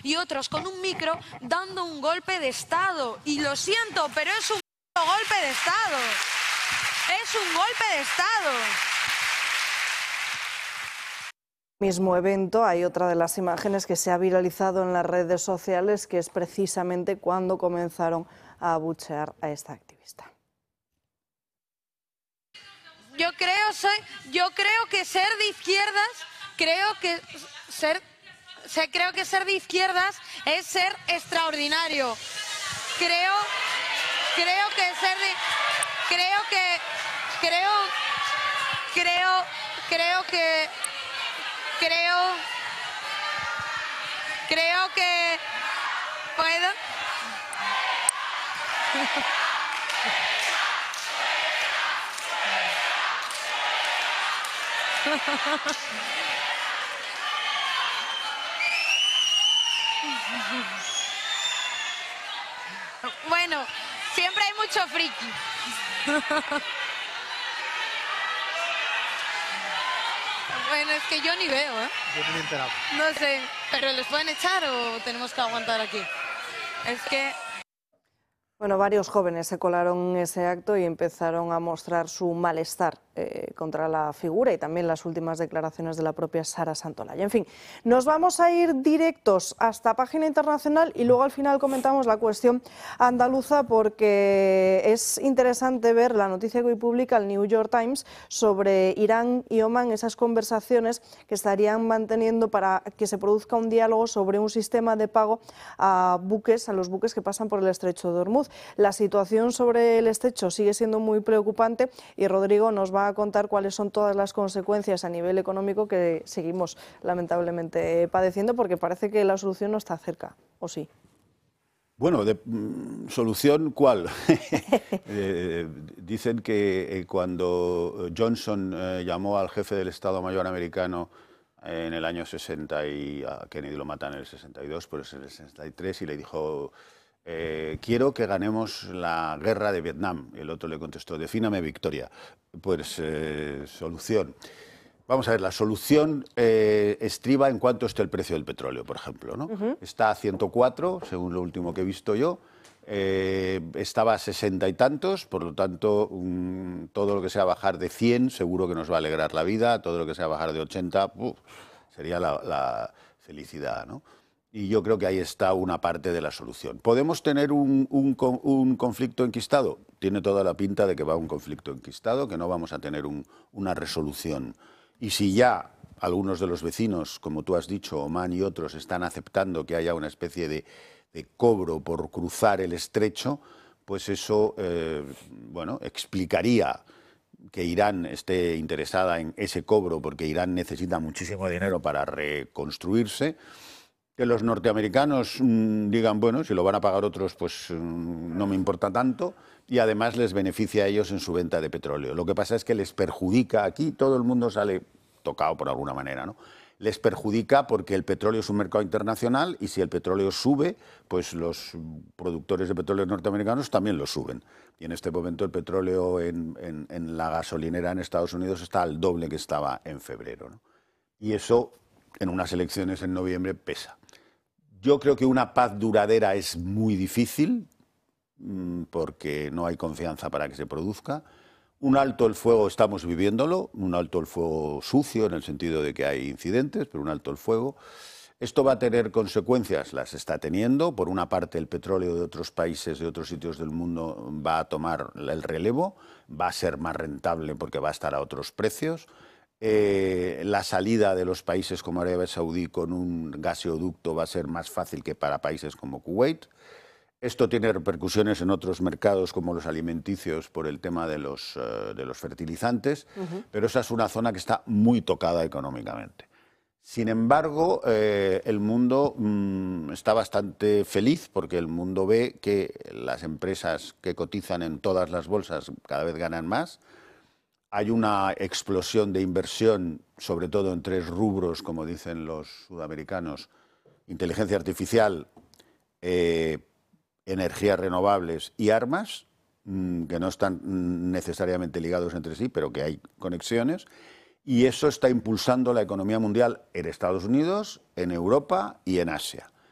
y otros con un micro dando un golpe de Estado. Y lo siento, pero es un golpe de Estado. Es un golpe de Estado. Mismo evento, hay otra de las imágenes que se ha viralizado en las redes sociales, que es precisamente cuando comenzaron a abuchear a esta activista. Yo creo que ser de izquierdas, creo que ser de izquierdas es ser extraordinario. Creo que puedo. Bueno, siempre hay mucho friki. Bueno, es que yo ni veo, ¿eh? Yo ni me he enterado. No sé, ¿pero les pueden echar o tenemos que aguantar aquí? Es que... Bueno, varios jóvenes se colaron en ese acto y empezaron a mostrar su malestar contra la figura y también las últimas declaraciones de la propia Sara Santolaya. En fin, nos vamos a ir directos hasta página internacional y luego al final comentamos la cuestión andaluza, porque es interesante ver la noticia que hoy publica el New York Times sobre Irán y Omán, esas conversaciones que estarían manteniendo para que se produzca un diálogo sobre un sistema de pago a los buques que pasan por el estrecho de Ormuz. La situación sobre el estrecho sigue siendo muy preocupante y Rodrigo nos va a contar cuáles son todas las consecuencias a nivel económico que seguimos lamentablemente padeciendo, porque parece que la solución no está cerca, ¿o sí? Bueno, ¿solución cuál? Dicen que cuando Johnson llamó al jefe del Estado Mayor americano en el año 60 y a Kennedy lo matan en el 62, pues en el 63, y le dijo... quiero que ganemos la guerra de Vietnam. El otro le contestó, defíname victoria. Pues solución. Vamos a ver, la solución estriba en cuánto esté el precio del petróleo, por ejemplo, ¿no? Está a 104, según lo último que he visto yo. Estaba a 60 y tantos, por lo tanto, todo lo que sea bajar de 100 seguro que nos va a alegrar la vida, todo lo que sea bajar de 80 sería la felicidad, ¿no? Y yo creo que ahí está una parte de la solución. ¿Podemos tener un conflicto enquistado? Tiene toda la pinta de que va a un conflicto enquistado, que no vamos a tener una resolución. Y si ya algunos de los vecinos, como tú has dicho, Omán y otros, están aceptando que haya una especie de cobro por cruzar el estrecho, pues eso bueno, explicaría que Irán esté interesada en ese cobro, porque Irán necesita muchísimo dinero para reconstruirse. Que los norteamericanos digan, bueno, si lo van a pagar otros, pues no me importa tanto, y además les beneficia a ellos en su venta de petróleo. Lo que pasa es que les perjudica, aquí todo el mundo sale tocado por alguna manera, ¿no? Les perjudica porque el petróleo es un mercado internacional y si el petróleo sube, pues los productores de petróleo norteamericanos también lo suben. Y en este momento el petróleo en la gasolinera en Estados Unidos está al doble que estaba en febrero, ¿no? Y eso en unas elecciones en noviembre pesa. Yo creo que una paz duradera es muy difícil porque no hay confianza para que se produzca. Un alto el fuego estamos viviéndolo, un alto el fuego sucio en el sentido de que hay incidentes, pero un alto el fuego. Esto va a tener consecuencias, las está teniendo. Por una parte, el petróleo de otros países, de otros sitios del mundo va a tomar el relevo, va a ser más rentable porque va a estar a otros precios. La salida de los países como Arabia Saudí con un gaseoducto va a ser más fácil que para países como Kuwait. Esto tiene repercusiones en otros mercados como los alimenticios por el tema de los fertilizantes, pero esa es una zona que está muy tocada económicamente. Sin embargo, el mundo está bastante feliz porque el mundo ve que las empresas que cotizan en todas las bolsas cada vez ganan más. Hay una explosión de inversión, sobre todo en 3 rubros, como dicen los sudamericanos: inteligencia artificial, energías renovables y armas, que no están necesariamente ligados entre sí, pero que hay conexiones. Y eso está impulsando la economía mundial en Estados Unidos, en Europa y en Asia.